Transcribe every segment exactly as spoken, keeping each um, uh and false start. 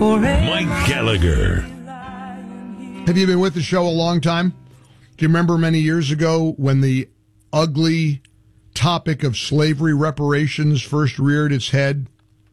Mike Gallagher. Have you been with the show a long time? Do you remember many years ago when the ugly topic of slavery reparations first reared its head?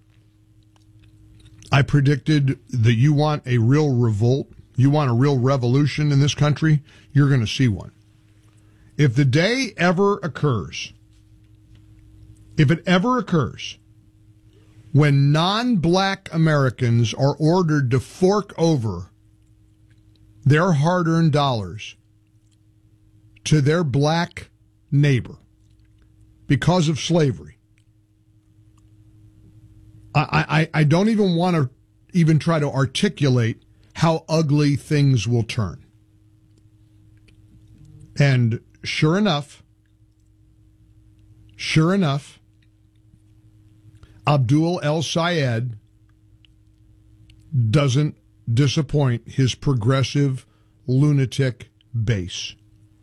I predicted that you want a real revolt, you want a real revolution in this country, you're going to see one. If the day ever occurs, if it ever occurs, when non-black Americans are ordered to fork over their hard-earned dollars to their black neighbor because of slavery, I, I, I don't even want to even try to articulate how ugly things will turn. And sure enough, sure enough, Abdul El-Sayed doesn't disappoint his progressive lunatic base.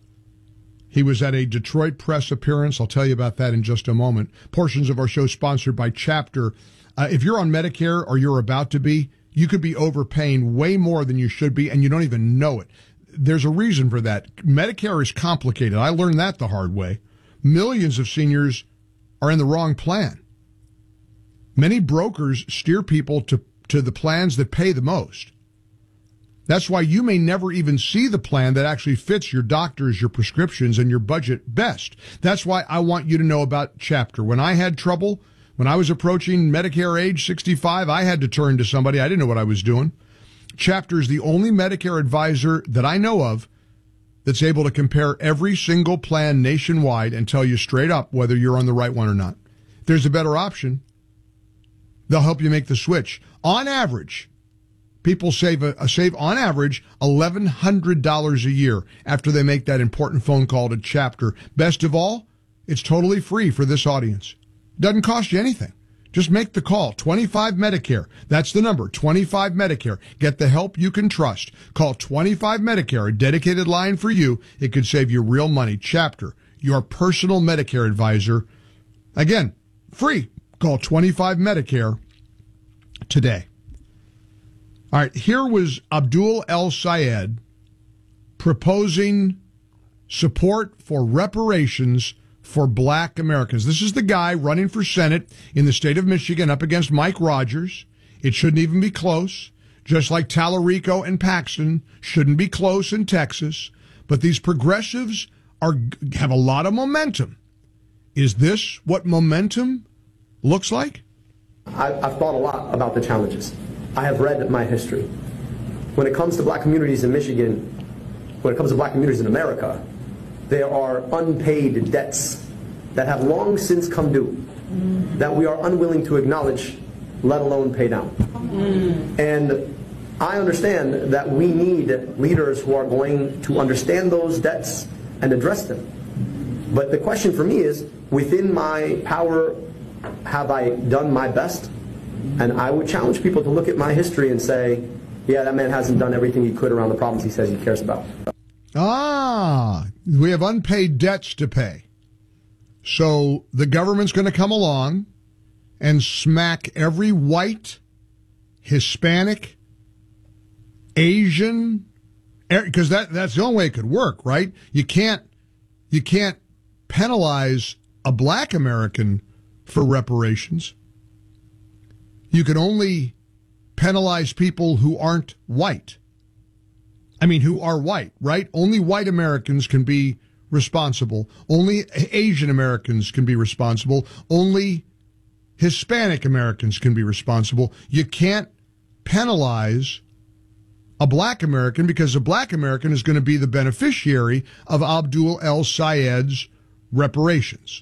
He was at a Detroit press appearance. I'll tell you about that in just a moment. Portions of our show sponsored by Chapter. Uh, if you're on Medicare or you're about to be, you could be overpaying way more than you should be, and you don't even know it. There's a reason for that. Medicare is complicated. I learned that the hard way. Millions of seniors are in the wrong plan. Many brokers steer people to, to the plans that pay the most. That's why you may never even see the plan that actually fits your doctors, your prescriptions, and your budget best. That's why I want you to know about Chapter. When I had trouble, when I was approaching Medicare age sixty-five, I had to turn to somebody. I didn't know what I was doing. Chapter is the only Medicare advisor that I know of that's able to compare every single plan nationwide and tell you straight up whether you're on the right one or not. If there's a better option, they'll help you make the switch. On average, people save a, a save on average eleven hundred dollars a year after they make that important phone call to Chapter. Best of all, it's totally free for this audience. Doesn't cost you anything. Just make the call. twenty-five Medicare. That's the number. twenty-five Medicare. Get the help you can trust. Call twenty-five Medicare, a dedicated line for you. It could save you real money. Chapter, your personal Medicare advisor. Again, free. Call twenty-five Medicare today. All right, here was Abdul El-Sayed proposing support for reparations for black Americans. This is the guy running for Senate in the state of Michigan up against Mike Rogers. It shouldn't even be close, just like Tallarico and Paxton shouldn't be close in Texas. But these progressives are have a lot of momentum. Is this what momentum looks like? I've thought a lot about the challenges. I have read my history. When it comes to black communities in Michigan, when it comes to black communities in America, there are unpaid debts that have long since come due that we are unwilling to acknowledge, let alone pay down. And I understand that we need leaders who are going to understand those debts and address them. But the question for me is, within my power, have I done my best? And I would challenge people to look at my history and say, yeah, that man hasn't done everything he could around the problems he says he cares about. Ah, we have unpaid debts to pay. So the government's going to come along and smack every white, Hispanic, Asian, because that, that's the only way it could work, right? You can't, you can't penalize a black American for reparations. You can only penalize people who aren't white. I mean, who are white, right? Only white Americans can be responsible. Only Asian Americans can be responsible. Only Hispanic Americans can be responsible. You can't penalize a black American because a black American is going to be the beneficiary of Abdul El-Sayed's reparations.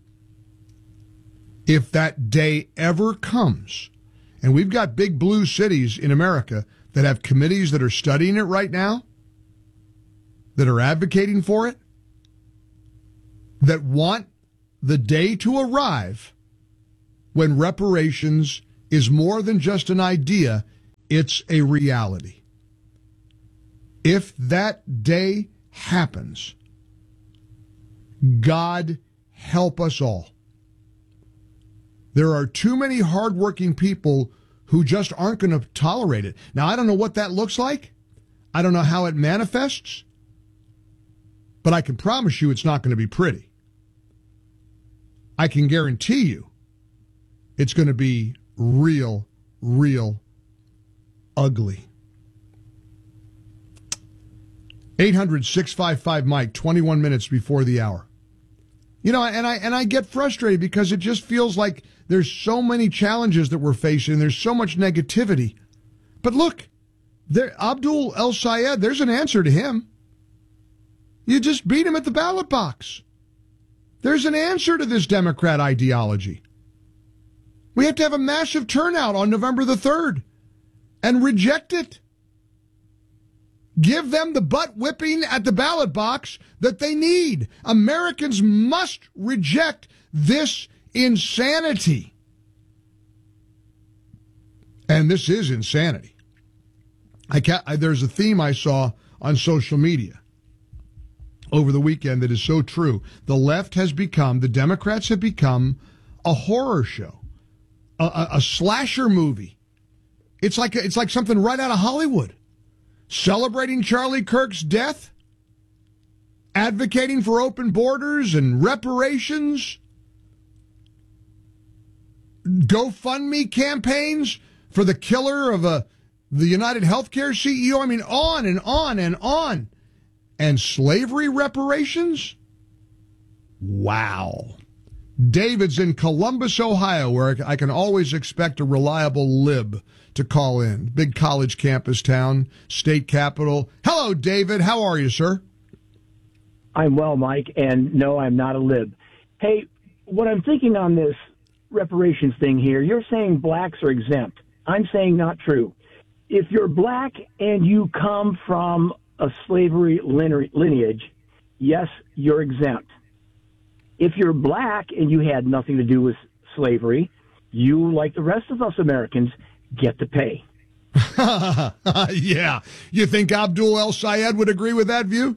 If that day ever comes, and we've got big blue cities in America that have committees that are studying it right now, that are advocating for it, that want the day to arrive when reparations is more than just an idea, it's a reality. If that day happens, God help us all. There are too many hardworking people who just aren't going to tolerate it. Now, I don't know what that looks like. I don't know how it manifests. But I can promise you it's not going to be pretty. I can guarantee you it's going to be real, real ugly. eight hundred, six five five, Mike, twenty-one minutes before the hour. You know, and I and I get frustrated because it just feels like there's so many challenges that we're facing. There's so much negativity. But look, there, Abdul El Sayed, there's an answer to him. You just beat him at the ballot box. There's an answer to this Democrat ideology. We have to have a massive turnout on November the third and reject it. Give them the butt whipping at the ballot box that they need. Americans must reject this insanity. And this is insanity. I can't, I, there's a theme I saw on social media over the weekend that is so true. The left has become, the Democrats have become a horror show, a, a, a slasher movie. It's like it's like something right out of Hollywood. Celebrating Charlie Kirk's death, advocating for open borders and reparations, GoFundMe campaigns for the killer of a the United Healthcare C E O. I mean, on and on and on. And slavery reparations? Wow. David's in Columbus, Ohio, where I can always expect a reliable lib to call in. Big college campus town, state capital. Hello, David. How are you, sir? I'm well, Mike, and no, I'm not a lib. Hey, what I'm thinking on this reparations thing here, you're saying blacks are exempt. I'm saying not true. If you're black and you come from a slavery lineage, yes, you're exempt. If you're black and you had nothing to do with slavery, you, like the rest of us Americans, get to pay. Yeah. You think Abdul El Sayed would agree with that view?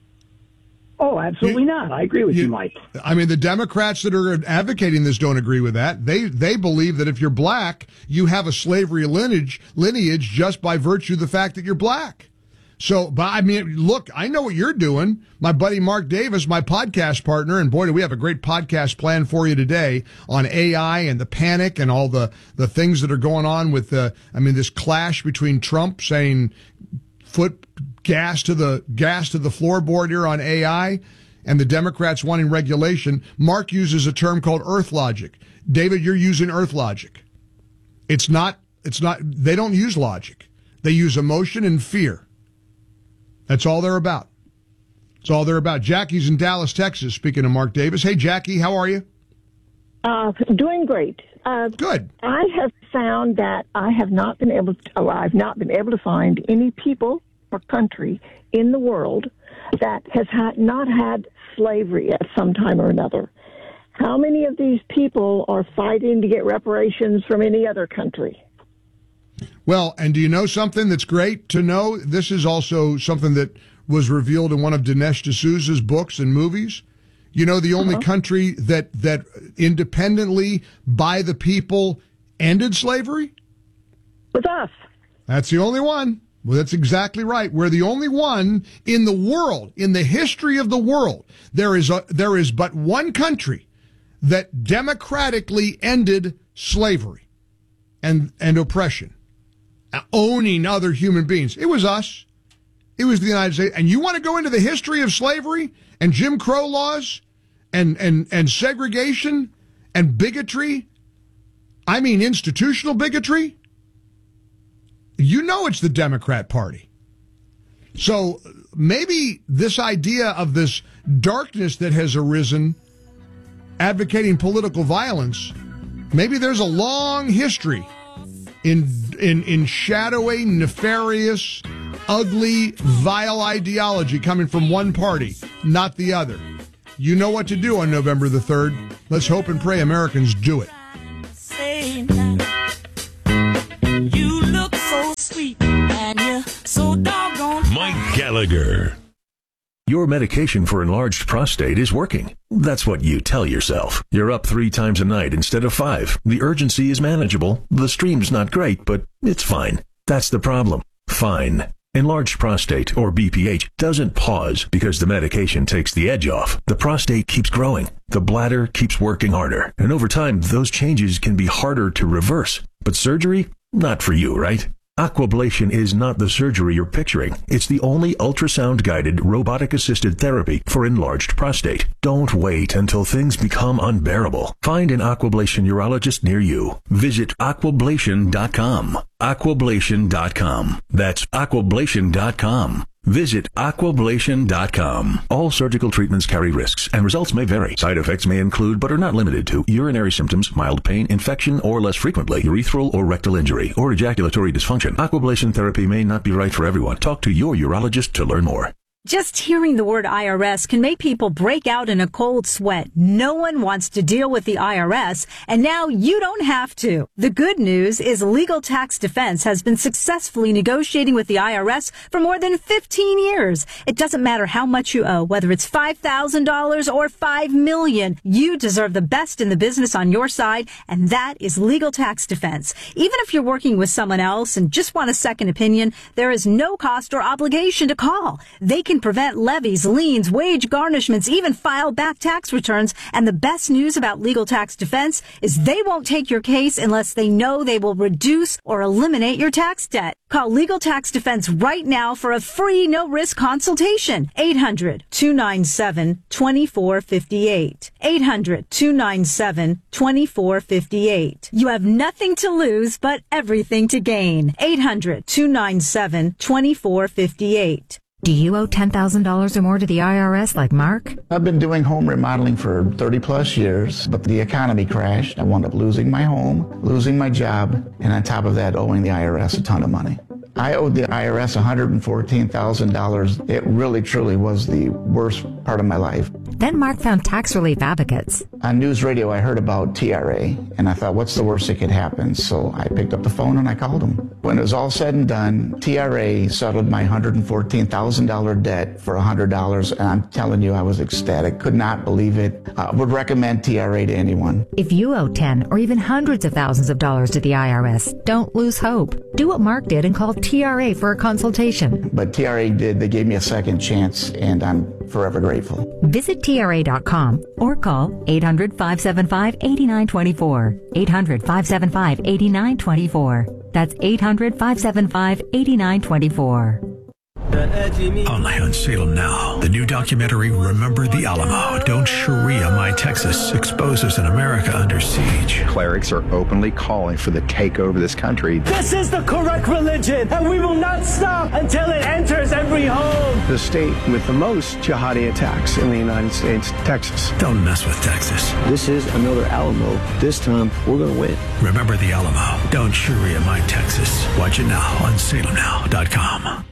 Oh, absolutely you, not. I agree with you, you, Mike. I mean, the Democrats that are advocating this don't agree with that. They they believe that if you're black, you have a slavery lineage lineage just by virtue of the fact that you're black. So, but I mean, look, I know what you're doing. My buddy Mark Davis, my podcast partner, and boy, do we have a great podcast plan for you today on A I and the panic and all the, the things that are going on with the, I mean, this clash between Trump saying foot gas to the gas to the floorboard here on A I and the Democrats wanting regulation. Mark uses a term called earth logic. David, you're using earth logic. It's not, it's not, they don't use logic. They use emotion and fear. That's all they're about. That's all they're about. Jackie's in Dallas, Texas, speaking of Mark Davis. Hey, Jackie, how are you? Uh, doing great. Uh, Good. I have found that I have not been able to, oh, I've not been able to find any people or country in the world that has had, not had slavery at some time or another. How many of these people are fighting to get reparations from any other country? Well, and do you know something that's great to know? This is also something that was revealed in one of Dinesh D'Souza's books and movies. You know, the only uh-huh. country that, that independently, by the people, ended slavery? With us. That's the only one. Well, that's exactly right. We're the only one in the world, in the history of the world. There is a, there is but one country that democratically ended slavery and, and oppression. Owning other human beings. It was us. It was the United States. And you want to go into the history of slavery and Jim Crow laws and, and, and segregation and bigotry? I mean institutional bigotry? You know it's the Democrat Party. So maybe this idea of this darkness that has arisen advocating political violence, maybe there's a long history in in in shadowy, nefarious, ugly, vile ideology coming from one party, not the other. You know what to do on November the third. Let's hope and pray Americans do it. You look so sweet and you're so doggone Mike Gallagher. Your medication for enlarged prostate is working. That's what you tell yourself. You're up three times a night instead of five. The urgency is manageable. The stream's not great, but it's fine. That's the problem. Fine. Enlarged prostate, or B P H, doesn't pause because the medication takes the edge off. The prostate keeps growing. The bladder keeps working harder. And over time, those changes can be harder to reverse. But surgery? Not for you, right? Aquablation is not the surgery you're picturing. It's the only ultrasound-guided, robotic-assisted therapy for enlarged prostate. Don't wait until things become unbearable. Find an Aquablation urologist near you. Visit aquablation dot com. aquablation dot com. That's aquablation dot com. Visit aquablation dot com. All surgical treatments carry risks, and results may vary. Side effects may include, but are not limited to, urinary symptoms, mild pain, infection, or less frequently, urethral or rectal injury, or ejaculatory dysfunction. Aquablation therapy may not be right for everyone. Talk to your urologist to learn more. Just hearing the word I R S can make people break out in a cold sweat. No one wants to deal with the I R S, and now you don't have to. The good news is Legal Tax Defense has been successfully negotiating with the I R S for more than fifteen years. It doesn't matter how much you owe, whether it's five thousand dollars or five million dollars. You deserve the best in the business on your side, and that is Legal Tax Defense. Even if you're working with someone else and just want a second opinion, there is no cost or obligation to call. They can prevent levies, liens, wage garnishments, even file back tax returns. And the best news about Legal Tax Defense is they won't take your case unless they know they will reduce or eliminate your tax debt. Call Legal Tax Defense right now for a free no-risk consultation. eight hundred, two nine seven, two four five eight. eight hundred, two nine seven, two four five eight. You have nothing to lose but everything to gain. eight hundred, two nine seven, two four five eight. Do you owe ten thousand dollars or more to the I R S like Mark? I've been doing home remodeling for thirty plus years, but the economy crashed. I wound up losing my home, losing my job, and on top of that, owing the I R S a ton of money. I owed the I R S one hundred fourteen thousand dollars. It really, truly was the worst part of my life. Then Mark found Tax Relief Advocates. On news radio, I heard about T R A, and I thought, what's the worst that could happen? So I picked up the phone and I called them. When it was all said and done, T R A settled my one hundred fourteen thousand dollars debt for one hundred dollars, and I'm telling you, I was ecstatic. Could not believe it. I would recommend T R A to anyone. If you owe ten or even hundreds of thousands of dollars to the I R S, don't lose hope. Do what Mark did and call T R A for a consultation. But T R A did. They gave me a second chance, and I'm forever grateful. Visit T R A dot com or call eight hundred, five seven five, eight nine two four. eight hundred, five seven five, eight nine two four. That's eight hundred, five seven five, eight nine two four. Only on Salem Now. The new documentary, Remember the Alamo. Don't Sharia My Texas. Exposes an America under siege. Clerics are openly calling for the takeover of this country. This is the correct religion, and we will not stop until it enters every home. The state with the most jihadi attacks in the United States, Texas. Don't mess with Texas. This is another Alamo. This time, we're going to win. Remember the Alamo. Don't Sharia My Texas. Watch it now on Salem Now dot com.